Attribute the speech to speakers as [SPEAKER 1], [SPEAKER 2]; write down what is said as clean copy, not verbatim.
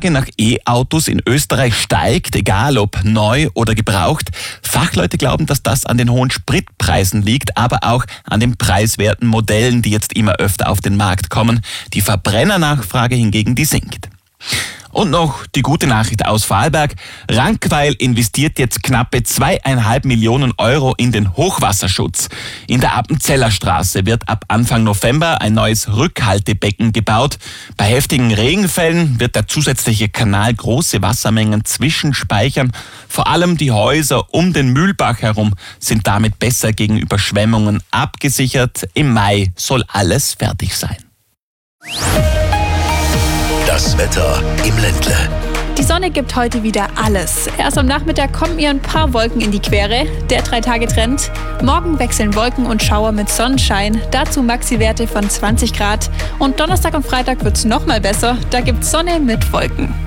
[SPEAKER 1] Nachfrage nach E-Autos in Österreich steigt, egal ob neu oder gebraucht. Fachleute glauben, dass das an den hohen Spritpreisen liegt, aber auch an den preiswerten Modellen, die jetzt immer öfter auf den Markt kommen. Die Verbrennernachfrage hingegen, die sinkt. Und noch die gute Nachricht aus Vorarlberg. Rankweil investiert jetzt knappe 2,5 Millionen Euro in den Hochwasserschutz. In der Appenzeller Straße wird ab Anfang November ein neues Rückhaltebecken gebaut. Bei heftigen Regenfällen wird der zusätzliche Kanal große Wassermengen zwischenspeichern. Vor allem die Häuser um den Mühlbach herum sind damit besser gegen Überschwemmungen abgesichert. Im Mai soll alles fertig sein.
[SPEAKER 2] Das Wetter im Ländle.
[SPEAKER 3] Die Sonne gibt heute wieder alles. Erst am Nachmittag kommen ihr ein paar Wolken in die Quere, der 3-Tage-Trend. Morgen wechseln Wolken und Schauer mit Sonnenschein, dazu Maxi-Werte von 20 Grad. Und Donnerstag und Freitag wird's nochmal besser, da gibt's Sonne mit Wolken.